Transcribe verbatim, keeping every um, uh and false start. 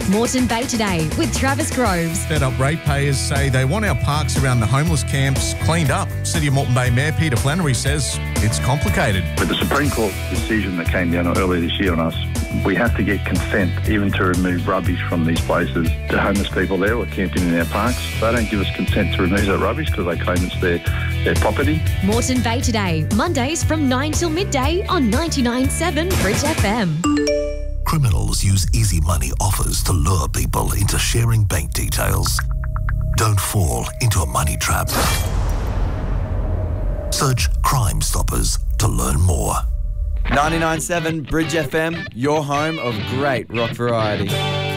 Moreton Bay Today with Travis Groves. Fed up ratepayers say they want our parks around the homeless camps cleaned up. City of Moreton Bay Mayor Peter Flannery says it's complicated. With the Supreme Court decision that came down earlier this year on us, we have to get consent even to remove rubbish from these places. The homeless people there were camping in our parks. They don't give us consent to remove that rubbish because they claim it's their, their property. Moreton Bay Today, Mondays from nine till midday on ninety-nine point seven Bridge F M. Criminals use easy money offers to lure people into sharing bank details. Don't fall into a money trap. Search Crime Stoppers to learn more. ninety-nine point seven Bridge F M, your home of great rock variety.